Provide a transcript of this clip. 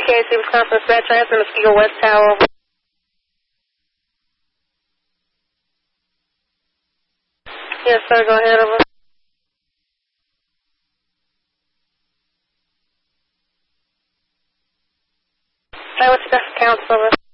KC Wisconsin Dispatch, transfer Mosquito West Tower. Yes, sir, go ahead, over. Hey, what's your best accounts, over?